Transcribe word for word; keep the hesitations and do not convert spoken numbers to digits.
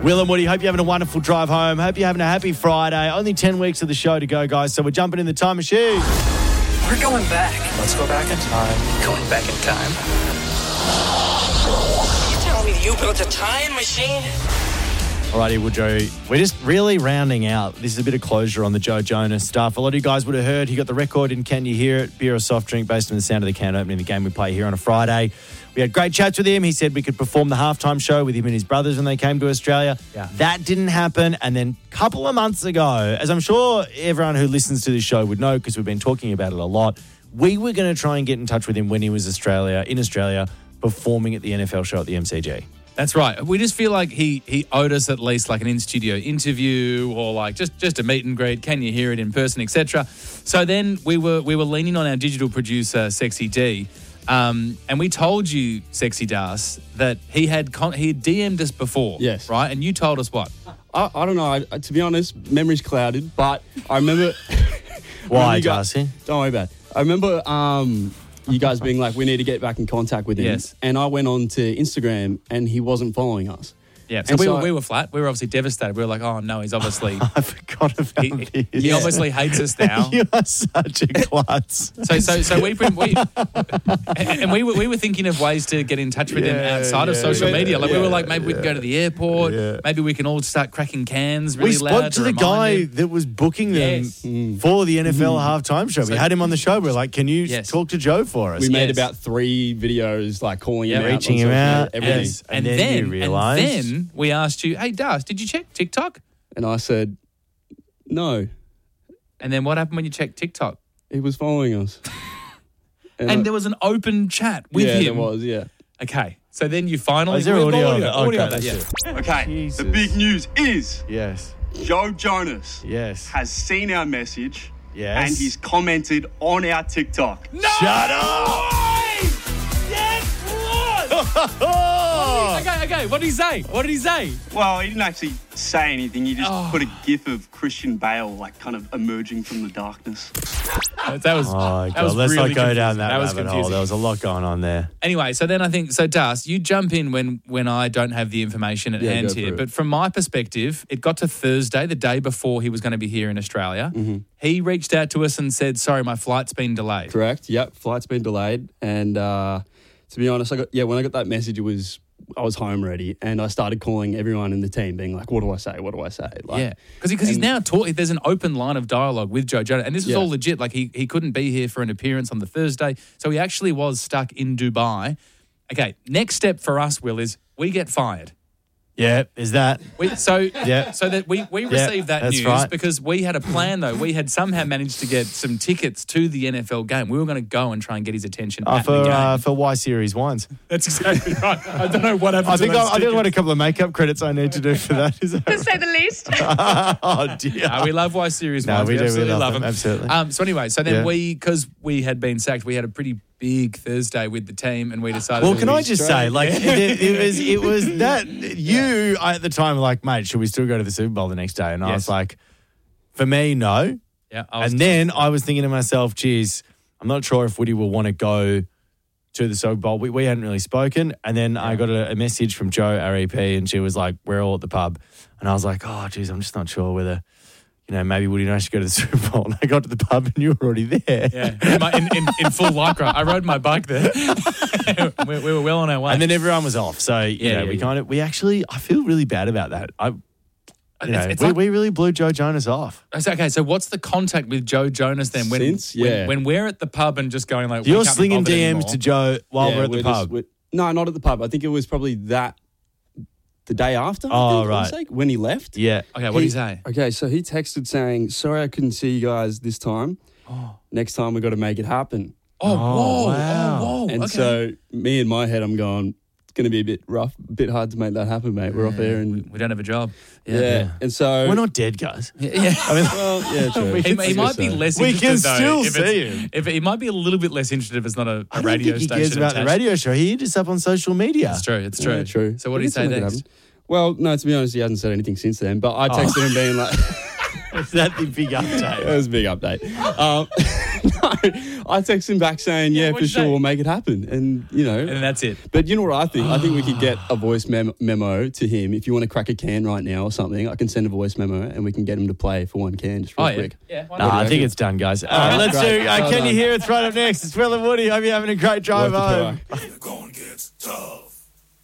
Will and Woody, hope you're having a wonderful drive home. Hope you're having a happy Friday. Only ten weeks of the show to go, guys, so we're jumping in the time machine. We're going back. Let's go back in time. Going back in time. You telling me you built a time machine? Alrighty, well, Joe, we're just really rounding out. This is a bit of closure on the Joe Jonas stuff. A lot of you guys would have heard he got the record in Can You Hear It? Beer or soft drink based on the sound of the can opening the game we play here on a Friday. We had great chats with him. He said we could perform the halftime show with him and his brothers when they came to Australia. Yeah. That didn't happen. And then a couple of months ago, as I'm sure everyone who listens to this show would know because we've been talking about it a lot, we were going to try and get in touch with him when he was Australia in Australia performing at the N F L show at the M C G. That's right. We just feel like he he owed us at least like an in-studio interview or like just, just a meet and greet. Can you hear it in person, et cetera. So then we were we were leaning on our digital producer, Sexy D, um, and we told you, Sexy Das, that he had con- he had D M'd us before. Yes. Right? And you told us what? I, I don't know. I, to be honest, memory's clouded, but I remember... Why, you guys- Darcy? Don't worry about it. I remember um, you guys being like, we need to get back in contact with him. Yes. And I went on to Instagram and he wasn't following us. Yeah, so And we, so were, I- we were flat. We were obviously devastated. We were like, oh, no, he's obviously... I forgot about he, this. he obviously hates us now. You are such a klutz. So, so, so we, we and we were, we were thinking of ways to get in touch with him Yeah, outside of yeah, social yeah, media. Like we were yeah, like, maybe we can go to the airport. Yeah. Maybe we can all start cracking cans really We loud. spoke to the remind guy him. that was booking them Yes. for the N F L halftime show. We So- had him on the show. We're like, can you Yes. talk to Joe for us? We made Yes. about three videos, like calling Yeah, him out. reaching on him social media, out. Everything. Yes. And, And then then, you realised- and then we asked you, hey, Das, did you check TikTok? And I said, no, And then what happened when you checked TikTok? he was following us. And, I- there was an open chat with yeah, him. there was, yeah. Okay, so then you finally... Oh, is there we've got audio of audio, it? audio Okay, of that, that's yeah. it. Okay, Jesus. the big news is Yes. Joe Jonas Yes. has seen our message Yes. and he's commented on our TikTok. No! Shut up! Yes, what? Okay, okay, what did he say? What did he say? Well, he didn't actually say anything. He just Oh. put a gif of Christian Bale, like, kind of emerging from the darkness. That was, Oh, God. that was Let's really not go down confusing. that, That was rabbit hole. confusing. There was a lot going on there. Anyway, so then I think, so Das, you jump in when when I don't have the information at Yeah, hand go here. for it. But from my perspective, it got to Thursday, the day before he was going to be here in Australia. Mm-hmm. He reached out to us and said, sorry, my flight's been delayed. Correct. Yep. Flight's been delayed. And uh, to be honest, I got, yeah, when I got that message, it was, I was home already. And I started calling everyone in the team being like, what do I say? What do I say? Like, Yeah, because he, he's and- now taught. There's an open line of dialogue with Joe Jonas, and this is Yeah. all legit. Like he he couldn't be here for an appearance on the Thursday, so he actually was stuck in Dubai. Okay, next step for us, Will, is we get fired. Yeah, is that? We, so Yeah. so that we we Yeah, received that that's news right. because we had a plan though. We had somehow managed to get some tickets to the N F L game. We were going to go and try and get his attention Uh, at for the game. uh, for Y Series wines. That's exactly right. I don't know what happened. I think to I, those I think tickets. I've got a couple of makeup credits I need to do for that. Is that To say the least. oh dear. No, we love Y Series No, ones. we do. We absolutely love love them, them. absolutely. Um, so anyway, so then Yeah. we, because we had been sacked, we had a pretty big Thursday with the team, and we decided. Well, that can we I just say, like, Yeah. it, it was it was that you at the time were like, mate, should we still go to the Super Bowl the next day? And I Yes. was like, for me, no. Yeah, I was And then I was thinking to myself, geez, I'm not sure if Woody will want to go to the Super Bowl. We, we hadn't really spoken. And then I got a, a message from Jo, our E P, and she was like, we're all at the pub. And I was like, oh, geez, I'm just not sure whether, you know, maybe Woody and I should go to the Super Bowl. And I got to the pub and you were already there. Yeah, in, my, in, in, in full lycra. I rode my bike there. we, we were well on our way. And then everyone was off. So, you Yeah, know, yeah, we yeah. kind of, we actually, I feel really bad about that. I, you know, It's- it's we, like- we really blew Joe Jonas off. I said, okay, so what's the contact with Joe Jonas then? When, Since? when, Yeah. when we're at the pub and just going like, we You're can't be slinging bothered D Ms anymore. to Joe while Yeah, we're at the just- pub. we're- no, not at the pub. I think it was probably that, the day after. I Oh, think, for right. sake, when he left. Yeah. Okay, what did he He- say? Okay, so he texted saying, sorry I couldn't see you guys this time. Next time we got to make it happen. Oh, whoa, wow. oh, whoa. And okay. so me in my head, I'm going, it's going to be a bit rough, a bit hard to make that happen, mate. We're off there and we don't have a job. yeah. Yeah. And so We're not dead, guys. Yeah. yeah. I mean, well, yeah, true. We He, can he see might be so. less We interested, can though, still if see it's- him. If he might be a little bit less interested if it's not a, I a don't radio think he station. cares about the attached. radio show. He hit us up on social media. It's true. It's true. Yeah, true. So what We did he can say make it next? happen. Well, no, to be honest, he hasn't said anything since then. But I texted him being like, Is that the big it update? was a big update. Um, I text him back saying, yeah, Yeah, for what'd you sure, say? we'll make it happen. And, you know. And that's it. But you know what I think? I think we could get a voice mem- memo to him. If you want to crack a can right now or something, I can send a voice memo and we can get him to play for one can just real Oh, yeah. quick. Yeah, why Nah, not? I do you think reckon? it's done, guys. All right, let's great. do. Uh, Well can you done. hear it's right up next? It's Will and Woody. Hope you're having a great drive Worth a home. try.